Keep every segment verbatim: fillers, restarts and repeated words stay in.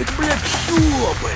Это, блядь, все, блядь.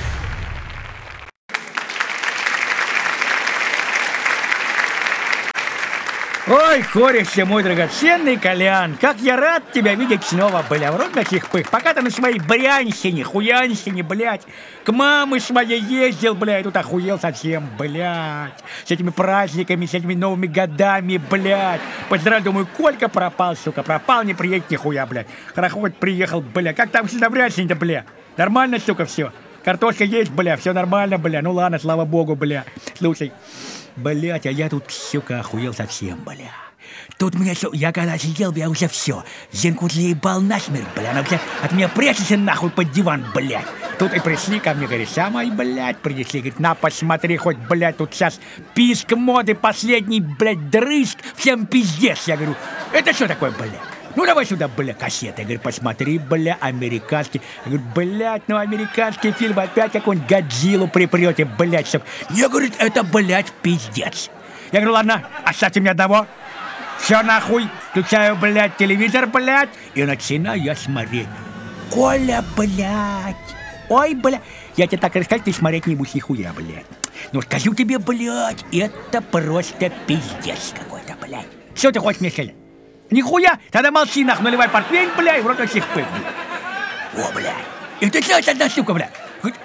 Ой, корище, мой драгоценный Колян, как я рад тебя видеть снова, бля, в родных пых. Пока ты на своей брянщине, хуянщине, блядь, к маме своей ездил, блядь, тут охуел совсем, блядь. С этими праздниками, с этими новыми годами, блядь. Поздравляю, думаю, Колька пропал, сука, пропал, не приедет нихуя, блядь. Хорошо, хоть приехал, бля, как там всегда брянщине-то, бля? Нормально, сука, все? Картошка есть, бля, все нормально, бля, ну ладно, слава богу, бля. Слушай, блять, а я тут, сука, охуел совсем, бля. Тут мне все, я когда сидел, я уже все. Зенку заебал насмерть, бля, она уже от меня прячется нахуй под диван, блядь. Тут и пришли ко мне, говорит, самой, блядь, принесли, говорит, на, посмотри, хоть, блядь, тут сейчас писк моды, последний, блядь, дрыщ, всем пиздец. Я говорю, это что такое, блядь? Ну, давай сюда, бля, кассеты. Я говорю, посмотри, бля, американский. Я говорю, блядь, ну, американский фильм, опять какую-нибудь Годзиллу припрете, блядь, чтоб... Я, говорит, это, блядь, пиздец. Я говорю, ладно, оставьте мне одного. Все нахуй. Включаю, блядь, телевизор, блядь, и начинаю я смотреть. Коля, блядь. Ой, блядь. Я тебе так расскажу, ты смотреть не будешь нихуя, блядь. Ну, скажу тебе, блядь, это просто пиздец какой-то, блядь. Что ты хочешь мне сказать? Нихуя, тогда молчи, нахуй, наливай портвейн, бля, и в рот этих пыль, бля. О, бля, это что, это одна штука, бля?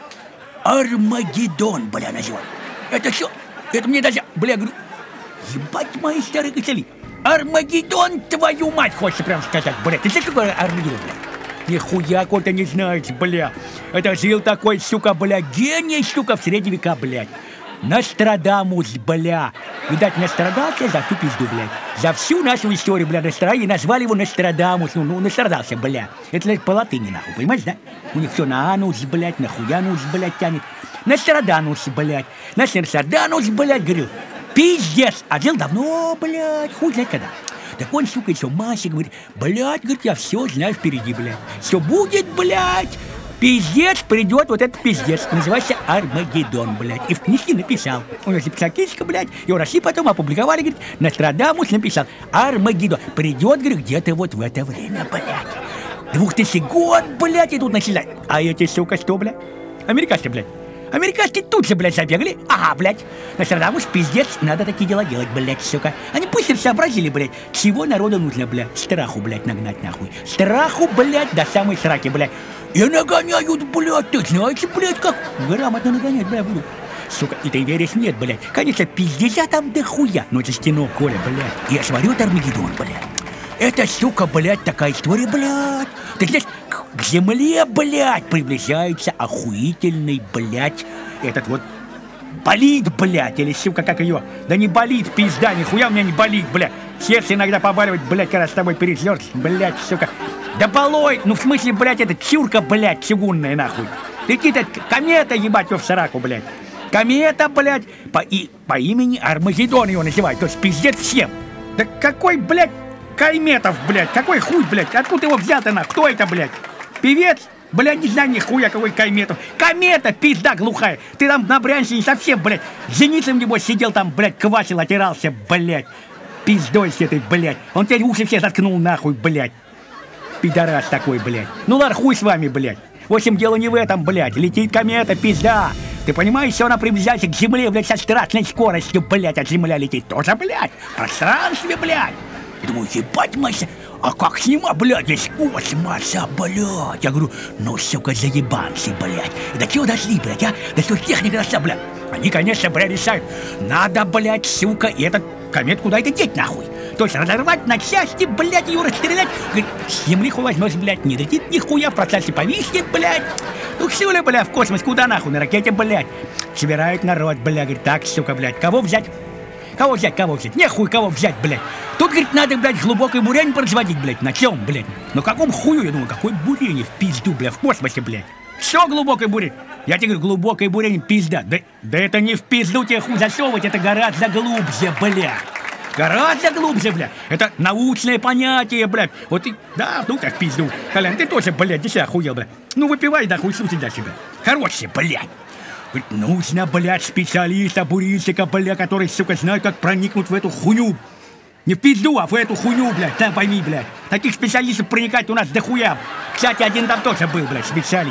Армагеддон, бля, называют. Это что? Это мне даже, бля, говорю, ебать мои старые костыли. Армагеддон, твою мать, хочется прям сказать, бля. Ты знаешь, какой Армагеддон, бля? Нихуя, кого-то не знаете, бля. Это жил такой, сука, бля, гений, сука, в средние века, блядь. Нострадамус, бля. Видать, настрадался за всю пизду, блядь. За всю нашу историю, бля, настроили, назвали его Нострадамус. Ну, ну, настрадался, бля. Это, значит, по латыни, нахуй, понимаешь, да? У них все на анус, блядь, на хуянус, блядь, тянет. Ностраданус, блядь. Ностраданус, блядь, говорил. Пиздец. А дел давно, блядь, хуй знает когда. Так он, сука, еще Масе говорит, блядь, говорит, я все знаю впереди, блядь. Все будет, блядь. Пиздец, придет вот этот пиздец. Называется Армагеддон, блядь. И в книжке написал. Он написал книжка, блядь. Его России потом опубликовали, говорит, Нострадамус написал Армагеддон. Придет, говорит, где-то вот в это время, блядь. Двухтысячный год, блядь, и тут начинают. А эти, сука, что, блядь? Американцы, блядь. Американцы тут же, блядь, забегали. Ага, блядь. Нострадамус, пиздец, надо такие дела делать, блядь, сука. Они быстро сообразили, блядь, чего народу нужно, блядь. Страху, блядь, нагнать, нахуй. Страху, блядь, до самой сраки, блядь. И нагоняют, блядь, ты знаете, блядь, как грамотно нагонять, блядь, буду. Сука, и ты веришь? Нет, блядь. Конечно, пиздеця там дохуя. Но это стено, Коля, блядь. Я смотрю, это Армагеддон, блядь. Это, сука, блядь, такая история, блядь. Ты знаешь, к земле, блядь, приближается охуительный, блядь, этот вот болит, блядь, или, сука, как ее? Да не болит, пизда, нихуя у меня не болит, блядь. Сердце иногда побаливает, блядь, когда с тобой пересёрся, блядь, сука. Да болой, ну в смысле, блядь, это чурка, блядь, чугунная, нахуй. Летит комета, ебать, его в сраку, блядь. Комета, блядь, по, и, по имени Армагеддон ее называют, то есть пиздец всем. Да какой, блядь, Кайметов, блядь, какой хуй, блядь, откуда его взято, нахуй, кто это, блядь? Певец? Блядь, не знаю нихуя, какой Кайметов. Комета, пизда глухая. Ты там на Брянщине совсем, блядь, зеницем, небось, сидел там, блядь, квасил, отирался, блядь. Пиздой с этой, блядь. Он теперь уши все заткнул, нахуй, блядь. Пидорас такой, блядь. Ну ладно, хуй с вами, блядь. В общем, дело не в этом, блядь. Летит комета, пизда. Ты понимаешь, что она приближается к земле, блядь, со страшной скоростью, блядь, от земля летит. Тоже, блядь, в пространстве, блядь. Я думаю, ебать, Мася, а как снима, блядь, здесь космоса, блядь. Я говорю, ну, сука, заебанцы, блядь. До чего дошли, блядь, а? Да что техника дошла, блядь. Они, конечно, блядь, решают. Надо, блядь, сука, и этот комет куда-то деть, нахуй. То есть разорвать на части, блядь, ее расстрелять. Говорит, с земли хуй возьмешь, блядь, не летит нихуя, в процессе повиснет, блядь. Ну все ли, блядь, в космос, куда нахуй, на ракете, блядь. Собирают народ, блядь, говорит, так, сука, блядь, кого взять? Кого взять, кого взять? Нехуй кого взять, блядь. Тут, говорит, надо, блядь, глубокое бурение производить, блядь. На чем, блядь? На каком хую? Я думаю, какое бурение в пизду, блядь, в космосе, блядь. Что глубокое бурение? Я тебе говорю, глубокое бурение, пизда. Да, да это не в пизду тебе хуй засовывать, это гораздо глубже, блядь. Гораздо глубже, блядь. Это научное понятие, блядь. Вот и, да, ну как в пизду. Колян, ты тоже, блядь, десятый охуел, блядь. Ну выпивай, да хуй слушай дальше, блядь. Хороший, блядь. Говорит, нужно, блядь, специалиста, бурильщика, блядь, который, сука, знает, как проникнуть в эту хуйню. Не в пизду, а в эту хуйню, блядь, там пойми, блядь. Таких специалистов проникать у нас дохуя. Кстати, один там тоже был, блядь, специалист.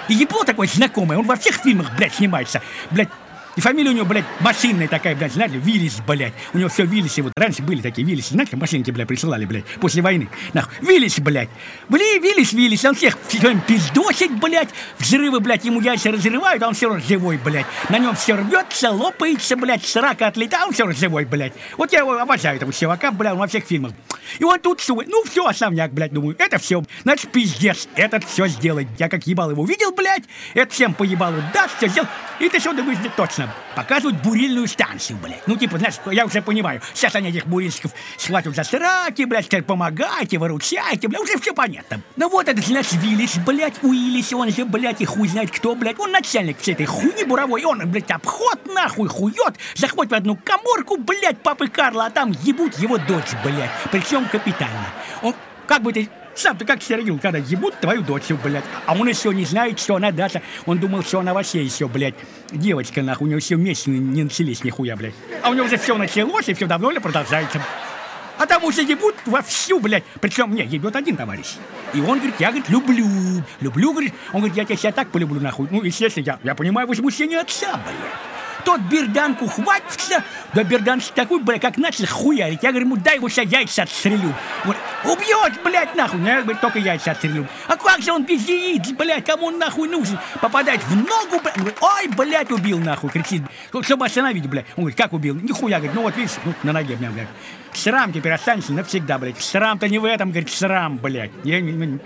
И ебло такое знакомое, он во всех фильмах, блядь, снимается. Блядь, и фамилия у него, блядь, машинная такая, блядь, знаете, Виллис, блядь. У него все Виллисы, вот раньше были такие Виллисы, знаете, машинки, блядь, присылали, блядь, после войны. Нахуй, Виллис, блядь. Блин, Виллис, Виллис, он всех своим пиздосит, блядь. Взрывы, блядь, ему яйца разрывают, а он все равно живой, блядь. На нем все рвется, лопается, блядь, срака отлетает, а он все равно живой, блядь. Вот я его обожаю, этого чувака, блядь, он во всех фильмах. И он тут, ну все, основняк, блядь, думаю, это все, значит, пиздец, этот все сделает. Я как ебал его видел, блядь, это всем поебалу даст, все сделал. И ты что думаешь, да точно, показывают бурильную станцию, блядь. Ну, типа, знаешь, я уже понимаю, сейчас они этих бурильщиков схватят за сраки, блядь, сказать, помогайте, выручайте, блядь, уже все понятно. Ну вот этот, значит, Виллис, блядь, Уиллис, он же, блядь, и хуй знает кто, блядь, он начальник всей этой хуйни буровой, он, блядь, обход нахуй хует, заходит в одну каморку, блядь, папы Карла, а там ебут его дочь, блядь, причем капитально. Он, как бы ты... Сам-то как Сергей, когда ебут твою дочь, блядь. А он еще не знает, что она Даша. Он думал, что она вообще еще, блядь, девочка, нахуй. У него все вместе не начались нихуя, блядь. А у него уже все началось, и все давно ли продолжается. А там уже ебут вовсю, блядь. Причем, не, ебет один товарищ. И он говорит, я, говорит, люблю. Люблю, говорит. Он говорит, я тебя себя так полюблю, нахуй. Ну, естественно, я, я понимаю возмущение отца, блядь. Тот берданку хватится, да бердан такой, блядь, как начал хуярить. Я говорю ему, дай его сейчас яйца отстрелю. Говорит, убьет, блядь, нахуй. Я говорю, только яйца отстрелю. А как же он без яиц, блядь, кому он нахуй нужен? Попадать в ногу, блядь. Говорит, ой, блядь, убил, нахуй, кричит. Чтобы остановить, блядь. Он говорит, как убил? Нихуя, говорит, ну вот видишь, ну, на ноге у меня, блядь. Шрам теперь останется навсегда, блядь. Шрам-то не в этом, говорит, шрам, блядь. Я,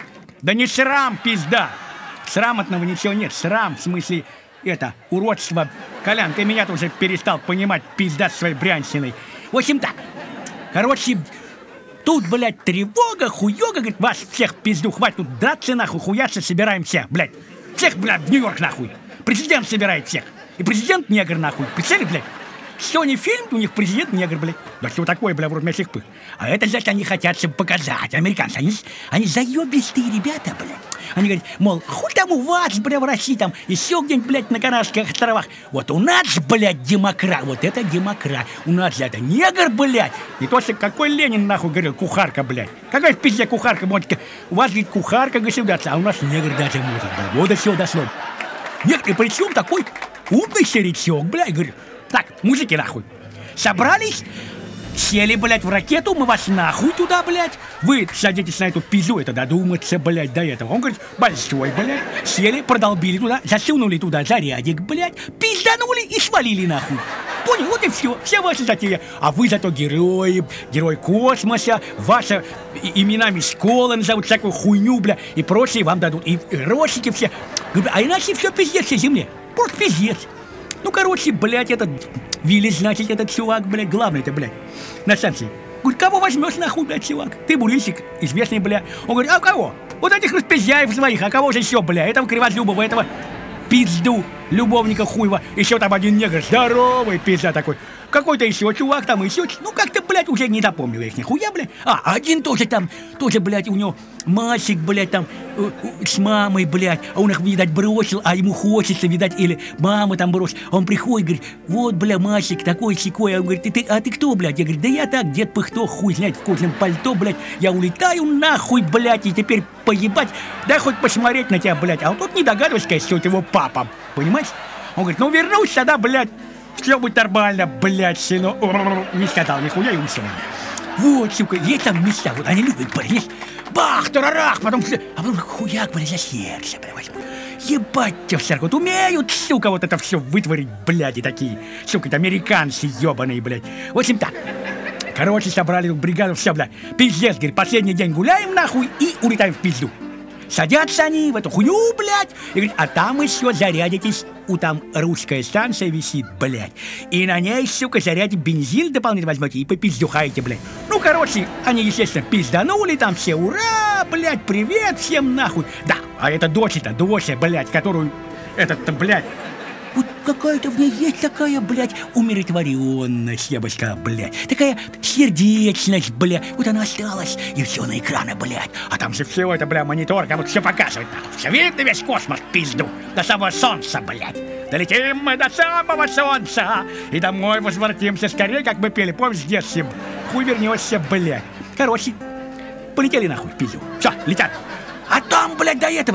да не шрам, пизда. Шрамотного ничего нет, шрам, в смысле... Это, уродство. Колян, ты меня-то уже перестал понимать, пизда своей брянщиной. В общем так, короче, тут, блядь, тревога, хуёга, говорит, вас всех пизду хватит, тут драться нахуй, хуяться, собираем всех, блядь. Всех, блядь, в Нью-Йорк нахуй. Президент собирает всех. И президент негр нахуй. Представляете, блядь? Что не фильм, у них президент негр, блядь. Да что такое, блядь, вроде мясных пых. А это, значит, они хотят, чтобы показать. Американцы, они, они заебистые ребята, блядь. Они говорят, мол, хуй там у вас, блядь, в России, там, еще где-нибудь, блядь, на Канарских островах. Вот у нас, блядь, демократ, вот это демократ. У нас это негр, блядь. И то, что какой Ленин, нахуй, говорил, кухарка, блядь. Какая в пизде кухарка, может, у вас, говорит, кухарка государства, а у нас негр даже может, блядь. Вот и все дошло. Нет, и причем такой умный старичок, блядь, говорит, так, мужики, нахуй, собрались, сели, блядь, в ракету, мы вас нахуй туда, блядь. Вы садитесь на эту пизду, это додуматься, блядь, до этого. Он говорит, большой, блядь. Сели, продолбили туда, засунули туда зарядик, блядь, пизданули и свалили нахуй. Понял, вот и все, вся ваша затея. А вы зато герои, герой космоса, ваши именами школы назовут, всякую хуйню, бля, и прочее вам дадут. И росики все. А иначе все пиздец всей земле. Просто пиздец. Ну, короче, блядь, этот Виллис, значит, этот чувак, блядь, главный-то, блядь, на станции. Говорит, кого возьмешь нахуй, блядь, чувак? Ты бурильщик, известный, блядь. Он говорит, а кого? Вот этих распиздяев своих, а кого же еще, блядь? Этого Кривозубова, этого пизду, любовника хуева. Еще там один негр, здоровый пизда такой. Какой-то еще чувак там, еще, ну как-то, блядь, уже не запомнил их нихуя, блядь. А, один тоже там, тоже, блядь, у него мальчик, блядь, там, э, э, с мамой, блядь. А он их, видать, бросил, а ему хочется, видать, или мама там бросила. А он приходит, говорит, вот, бля, мальчик, такой-сякой. А он говорит, ты, ты, а ты кто, блядь? Я говорю, да я так, дед Пыхто, хуй знает, в кожаном пальто, блядь. Я улетаю нахуй, блядь, и теперь поебать. Дай хоть посмотреть на тебя, блядь. А он тут не догадывается, конечно, что это его папа, понимаешь? Он говорит, ну вернусь тогда, блядь. Все будет нормально, блядь, сынок. Не сказал нихуя и ушел. Вот, сука, есть там места, вот они любят, блядь. Бах, тарарах, потом, а потом хуяк, блядь, за сердце, блядь. Ебать тебя в церковь, вот умеют, сука, вот это все вытворить, блядь, и такие, сука, это американцы ебаные, блядь. В общем так, короче, собрали бригаду, все, блядь, пиздец, говорит, последний день гуляем, нахуй, и улетаем в пизду. Садятся они в эту хуйню, блядь, и говорят, а там еще зарядитесь, у там русская станция висит, блядь, и на ней, сука, зарядите бензин дополнительно возьмете и попиздюхаете, блядь. Ну, короче, они, естественно, пизданули, там все, ура, блядь, привет всем, нахуй. Да, а это дочь-то, дочь, блядь, которую, этот-то, блядь, вот какая-то в ней есть такая, блядь, умиротворенность, я бы сказал, блядь. Такая сердечность, блядь. Вот она осталась, и все на экраны, блядь. А там же все это, бля, монитор, как вот все показывает. Все видно, весь космос, пизду. До самого солнца, блядь. Долетим мы до самого солнца. И домой возвратимся скорее, как мы пели, помнишь, с детством. Хуй вернешься, блядь. Короче, полетели нахуй в пизду. Все, летят. А там, блядь, до этого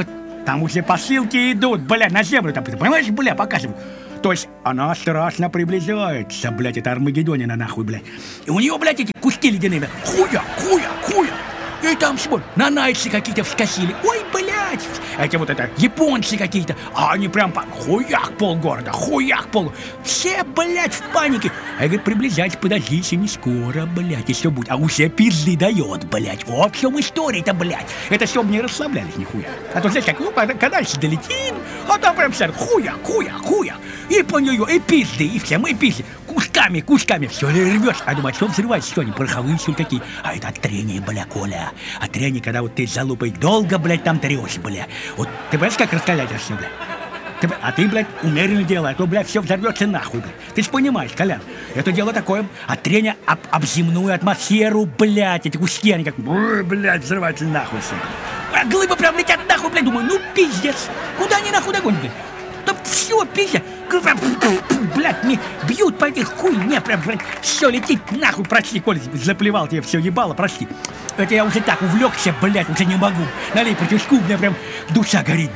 там уже посылки идут, блядь, на землю, там, понимаешь, бля, показывают. То есть она страшно приближается, блядь, это Армагеддонина, нахуй, блядь. И у нее, блядь, эти куски ледяные, блядь, хуя, хуя, хуя. И там, смотри, нанайцы какие-то вскочили. Ой, блядь, эти вот это, японцы какие-то. А они прям по хуяк полгорода, хуяк пол. Все, блядь, в панике. А я говорю, приближайтесь, подождите, не скоро, блядь, и все будет. А уже пизды дает, блядь. Вот в чем история-то, блядь. Это чтобы не расслаблялись нихуя. А то, знаешь, как, ну, когда еще долетим, а там прям все, хуяк, хуяк, хуяк. И по нее, и пизды, и все, мы пизды. Кусками, кусками, все рвешь. А думаю, что взрывается, что они пороховые, что ли, такие. А это от трения, бля, Коля. От трения, когда вот ты с залупой долго, блядь, там трешь, бля. Вот ты понимаешь, как расстрелять все, бля? Ты, а ты, блядь, умеренно делай, а то, блядь, все взорвется нахуй, блядь. Ты ж понимаешь, Колян, это дело такое, от трения об, об земную атмосферу, блядь, эти куски, они как, блядь, взрываются нахуй все. А глыбы прям летят нахуй, блядь, думаю, ну пиздец, куда они нахуй догонят, блядь? Да все, пиздец, блядь, мне бьют по этих хуй, мне прям, блядь, все летит нахуй, прости, Коля, заплевал тебе все ебало, прости. Это я уже так увлекся, блядь, уже не могу. Налей потюшку, у меня прям душа горит.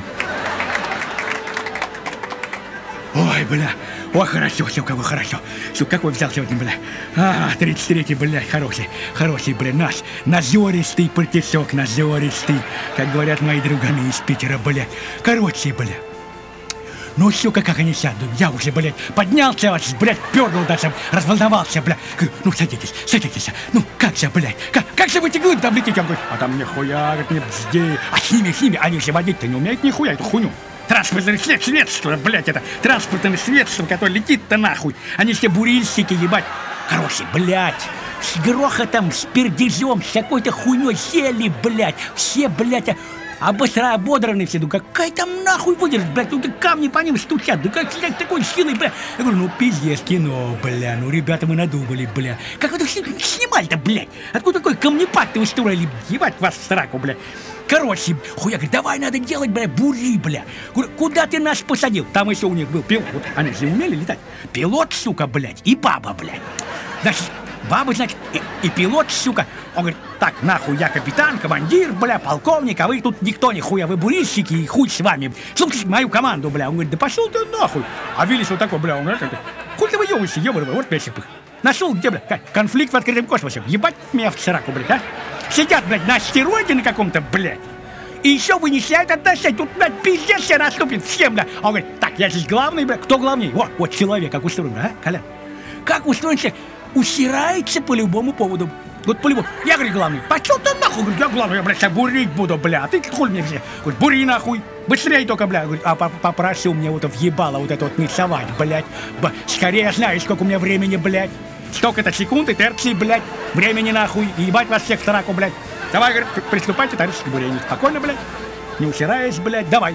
Ой, бля, ой, хорошо, все, как бы хорошо. Все, какой взял сегодня, бля? А, тридцать третий, блядь, хороший, хороший, бля, наш назористый партисок, назористый, как говорят мои друганы из Питера, бля. Короче, бля. Ну, сука, как они сядут, я уже, блядь, поднялся, аж, блядь, пернул даже, разволновался, блядь. Ну, садитесь, садитесь, ну, как же, блядь, как, как же вы эти глыбы там летите? Он говорит, а там нихуя, говорит, не бзди. А с ними, с ними, они же водить-то не умеют нихуя, эту хуйню. Транспортное средство, блядь, это транспортное средство, которое летит-то нахуй. Они все бурильщики, ебать. Короче, блядь, с грохотом, с пердежом, с какой-то хуйней сели, блядь, все, блядь, а быстро ободранные все, ну какая там нахуй выдержит, блядь, ну камни по ним стучат, да как, блядь, такой силой, бля. Я говорю, ну пиздец, кино, бля, ну ребята мы надумали, бля. Как вы это снимали-то, блядь? Откуда такой камнепад-то устроили, ебать вас в сраку, бля. Короче, хуя, говорит, давай надо делать, бля, бури, бля. Говорю, куда ты нас посадил? Там еще у них был пилот, вот, они же умели летать. Пилот, сука, блядь, и баба, блядь. Значит, баба, значит, и, и пилот, сука. Он говорит, так, нахуй, я капитан, командир, бля, полковник, а вы тут никто, нихуя, вы бурильщики, и хуй с вами. Слушайте мою команду, бля. Он говорит, да пошел ты нахуй. А Виллис вот такой, бля, он говорит, хуй ты выебываешься, ебаный, вот пять их. Нашел где, бля, конфликт в открытом космосе. Ебать меня в сраку, блядь, а? Сидят, блядь, на астероиде на каком-то, блядь. И еще вынесляют отношения. Тут, блядь, пиздец все наступит всем, блядь. Он говорит, так, я здесь главный, блядь. Кто главней? Вот, вот человек, как устроен, а, Коля? Как устроен человек? Усирается по любому поводу. Вот по любому. Я, говорю, главный. Пошел ты нахуй, говорю, я главный, я, блядь, сейчас бурить буду, бля. Ты хуй мне все. Говорит, бури нахуй. Быстрее только, бля. Говорит, а попрошу мне вот въебало вот это вот не совать, блядь. Скорее, знаешь, сколько у меня времени, блядь. Сколько-то секунд и терций, блядь. Времени нахуй. И ебать вас всех в сраку, блядь. Давай, говорит, приступайте, товарищ к бурению. Спокойно, блядь. Не усираешь, блядь. Давай.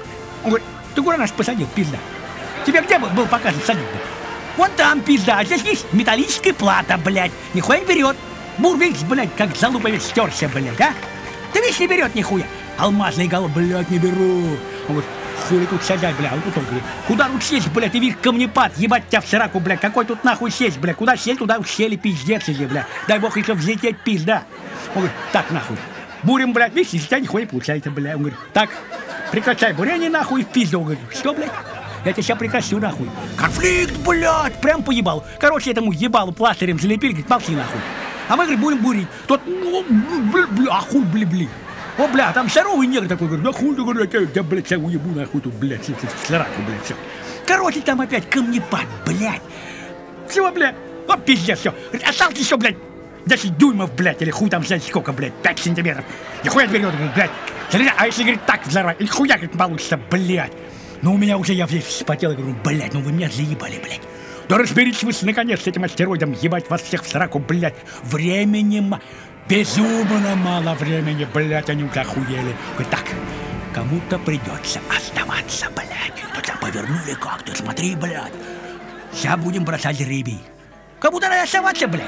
Он говорит, ты куда нас посадил, пизда? Тебе где был, был показан садить, блядь? Вон там, пизда. А здесь есть металлическая плата, блядь. Нихуя не берет. Бур, видишь, блядь, как залупа весь стерся, блядь, а? Ты видишь, не берет нихуя. Алмазный гал, блядь, не беру. Он говорит, хули тут сядать, блядь. Он тут он говорит, куда тут сесть, блядь, ты видишь камнепад, ебать тебя в сраку, блядь. Какой тут нахуй сесть, блядь? Куда сесть, туда сели, пиздец, или, блядь. Дай бог еще взлететь, пизда. Он говорит, так, нахуй. Бурим, блядь, видишь, из тебя нихуя не получается, блядь. Он говорит, так, прекращай бурение, нахуй, в пизду. Он говорит, что, блядь? Я тебя сейчас прекращу, нахуй. Конфликт, блядь, прям поебал. Короче, этому ебалу пластырем залепили, говорит, молчи, нахуй. А мы, говорит, будем бурить. Тот, бля, бля, а хуй, бля, бля. О, бля, там здоровый негр такой, говорит, да хуй, говорит, я, я, блядь, я уебу, нахуй, тут, блядь, в сраку, блядь, все. Короче, там опять камнепад, блядь. Все, блядь, вот пиздец, все. Осталось еще, блядь, десять дюймов, блядь, или хуй там, знаете, сколько, блядь, пять сантиметров. Нихуя берет, говорит, блядь. А если, говорит, так взорвать, или хуя, говорит, получится, блядь. Ну, у меня уже, я весь вспотел, и говорю, блядь, ну вы меня заебали, блядь. Да разберитесь вы, наконец, с этим астероидом, ебать вас всех в сраку, блядь. Времени ма... Безумно мало времени, блядь, они уже охуели. Говорит, так, кому-то придется оставаться, блядь. Тут повернули как-то, смотри, блядь. Сейчас будем бросать рыбий. Кому-то надо оставаться, блядь.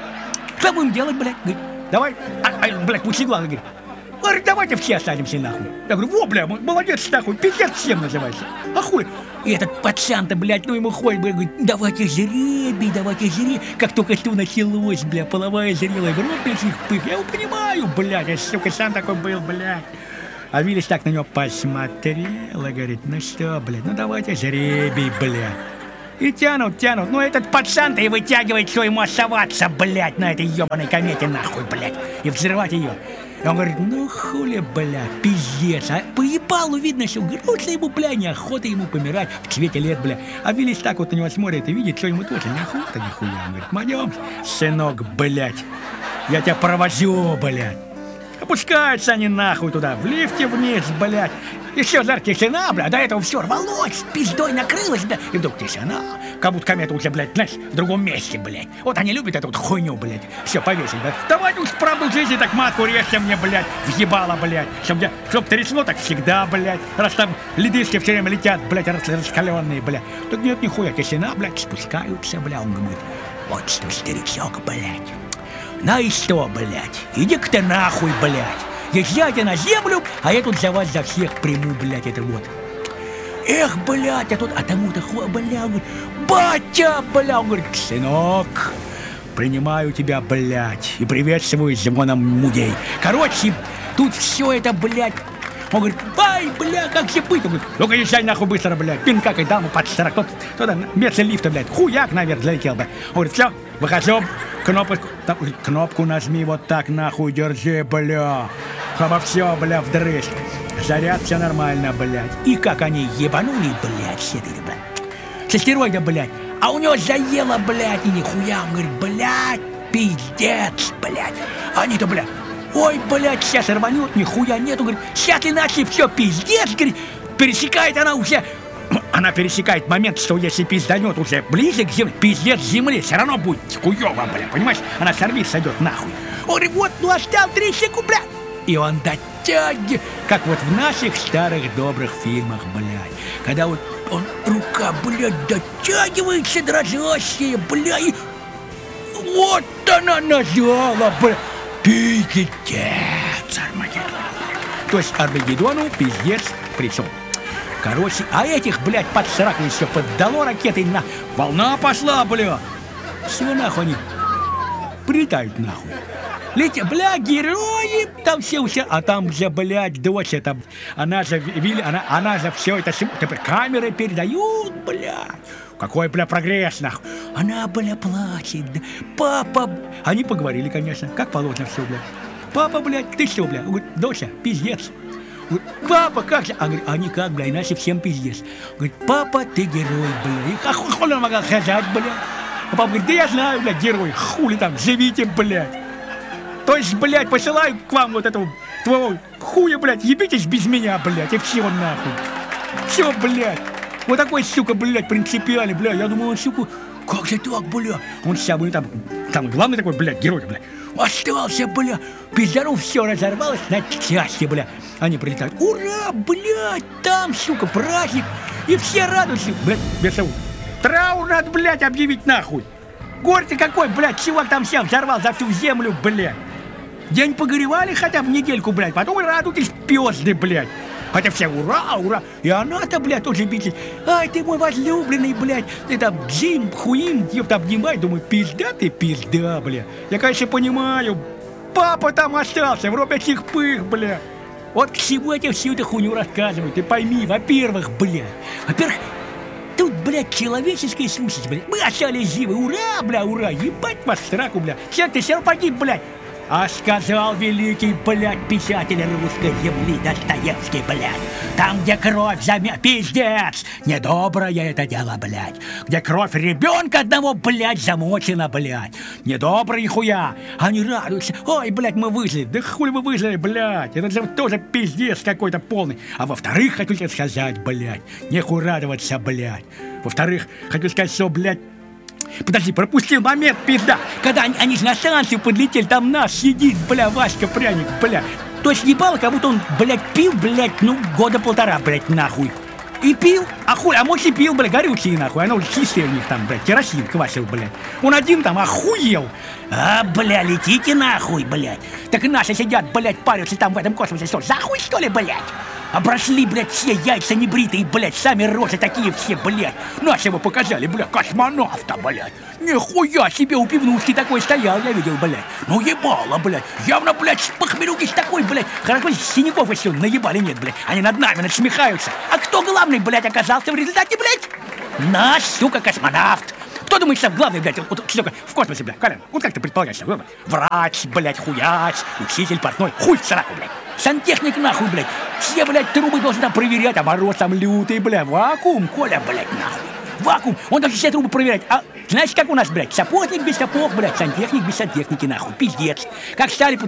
Что будем делать, блядь? Говорит, давай, а, а, блядь, пучеглаз, говорит. Говорит, давайте все останемся, нахуй. Я говорю, во, бля, молодец, нахуй, пиздец всем называется. А хуй? И этот пацан-то, блядь, ну ему ходит, блядь, говорит, давайте жребий, давайте жребий. Как только что началось, бля, половая зрелая, в рот, блядь, их пых. Я его понимаю, блядь, я, сука, сам такой был, блядь. А Виллис так на него посмотрел и говорит: ну что, блядь, ну давайте жребий, блядь. И тянут, тянут. Ну этот пацан-то и вытягивает, что ему оставаться, блядь, на этой ебаной комете, нахуй, блядь, и взрывать ее. И он говорит: ну хули, блядь, пиздец. А по ебалу видно, что грустно ему, блядь, неохота ему помирать в цвете лет, блядь. А Виллис так вот на него смотрит и видит, что ему тоже неохота нихуя. Он говорит: пойдем, сынок, блядь, я тебя провожу, блядь. Опускаются они нахуй туда, в лифте вниз, блядь. Еще жар тишина, блядь, до этого все рвалось, пиздой накрылось, блядь. И вдруг тишина, как будто комета уже, блядь, знаешь, в другом месте, блядь. Вот они любят эту вот хуйню, блядь, все повесить, блядь. Давайте уж правду жизни так матку режьте мне, блядь, въебало, блядь. Чтоб, я, чтоб трясло так всегда, блядь. Раз там ледышки все время летят, блядь, раскаленные, блядь. Так нет, нихуя, тишина, блядь, спускаются, блядь. Он говорит: вот что, старичок, блядь. На и что, блядь, иди-ка ты нахуй, блядь. Езжайте на землю, а я тут за вас за всех приму, блядь, это вот. Эх, блядь, а тут, а тому-то хуй, блядь, он говорит: батя, блядь, он говорит: сынок, принимаю тебя, блядь, и приветствую с звоном мудей. Короче, тут все это, блядь. Он говорит: ай, бля, как же быть? Он говорит: ну-ка езжай нахуй быстро, блядь. Пинка и даму под сорок. Тот, туда, вместо лифта, блядь, хуяк наверх залетел, блядь. Он говорит: все, выхожу, кнопку, там, кнопку нажми, вот так нахуй держи, бля. Хоба, все, бля, вдрызг. Заряд, все нормально, блядь. И как они ебанули, блядь, с этой, блядь, с астероида, блядь. А у него заело, блядь, и нихуя. Он говорит: блядь, пиздец, блядь. Они-то, блядь: ой, блядь, сейчас рванет, нихуя нету, говорит, сейчас иначе все, пиздец, говорит, пересекает она уже, она пересекает момент, что если пизданет уже ближе к земле, пиздец земли, все равно будет хуёво, блядь, понимаешь, она сорвит, сойдет нахуй. Он говорит: вот, ну остал три секунды, блядь, и он дотягивает, как вот в наших старых добрых фильмах, блядь, когда вот он, рука, блядь, дотягивается, дрожащая, блядь, и вот она нажала, блядь. Пиздец, Армагеддон. То есть Армагеддону пиздец пришел. Короче, а этих, блядь, под сраку еще поддало ракетой на... Волна пошла, бля. Все нахуй они прилетают нахуй. Летят, бля, герои, там все все, а там же, блядь, дочь, это, она же, Вилли, она, она же все это, теперь камеры передают, блядь. Какой, бля, прогресс, нахуй. Она, бля, плачет. Папа... Они поговорили, конечно, как положено все, бля. Папа, блядь, ты что, бля? Он говорит: доча, пиздец. Он говорит: папа, как же? А говорит: они как, бля, иначе всем пиздец. Он говорит: папа, ты герой, бля. И как хули он могла сказать, бля? А папа говорит: да я знаю, бля, герой. Хули там, живите, блядь. То есть, блядь, посылаю к вам вот этого твоего хуя, блядь, ебитесь без меня, блядь, и все нахуй. Все, блядь. Вот такой, сука, блядь, принципиальный, бля. Я думаю, он, сука, как же так, бля? Он самый там, самый главный такой, блядь, герой, бля. Остался, бля. Пиздару все разорвалось на части, бля. Они прилетают: ура, блядь, там, сука, праздник. И все радуются, блядь, без того. Траур надо, блядь, объявить нахуй. Горе-то какой, блядь, чувак там всем взорвал за всю землю, блядь. День погоревали хотя бы недельку, блядь, потом и радуйтесь, пёзды, блядь. Хотя все ура, ура. И она-то, блядь, тоже битит. Ай, ты мой возлюбленный, блядь. Ты там Джим, Хуим, ёпта, обнимай. Думаю, пизда ты, пизда, блядь. Я, конечно, понимаю. Папа там остался, в робе этих пых, блядь. Вот к чему я всю эту хуйню рассказываю. Ты пойми, во-первых, блядь. Во-первых, тут, блядь, человеческая сущность, блядь. Мы остались живы, ура, бля, ура. Ебать вас сраку, блядь. Человек, ты все равно погиб, блядь. А сказал великий, блядь, писатель русской земли Достоевский, блядь. Там, где кровь замя... Пиздец! Недоброе это дело, блядь. Где кровь ребенка одного, блядь, замочена, блядь. Недобрые хуя. Они радуются. Ой, блядь, мы выжили. Да хули вы выжили, блядь. Это же тоже пиздец какой-то полный. А во-вторых, хочу тебе сказать, блядь, нехуй радоваться, блядь. Во-вторых, хочу сказать, что, блядь, подожди, пропустил момент, пизда. Когда они, они же на станцию подлетели, там наш сидит, бля, Васька Пряник, бля. То есть ебало, как будто он, блядь, пил, блядь, ну, года полтора, блядь, нахуй. И пил, а хуй, а может и пил, блядь, горючие, нахуй. Оно уже чистое у них там, блядь, керосин квасил, блядь. Он один там охуел. А, бля, летите нахуй, блядь. Так и наши сидят, блядь, парятся там в этом космосе, что, за хуй, что ли, блядь? Обросли, блядь, все яйца небритые, блядь, сами рожи такие все, блядь. Нашего показали, блядь, космонавта, блядь. Нихуя себе, у пивнушки такой стоял, я видел, блядь. Ну ебало, блядь. Явно, блядь, с похмелюки с такой, блядь. Хорошо, синяков еще наебали нет, блядь. Они над нами насмехаются. А кто главный, блядь, оказался в результате, блядь? Наш, сука, космонавт. Кто думает, что главный, блядь, вот, вот, сука, в космосе, блядь, Колян? Вот как ты предполагаешь, блядь? Врач, блядь, хуяч, учитель, портной, хуй в сраку, блядь. Сантехник нахуй, блядь. Все, блядь, трубы должны там проверять, а мороз там лютый, блядь. Вакуум, Коля, блядь, нахуй. Вакуум. Он должен все трубы проверять. А знаешь, как у нас, блядь? Сапожник без сапог, блядь. Сантехник без сантехники, нахуй. Пиздец. Как стали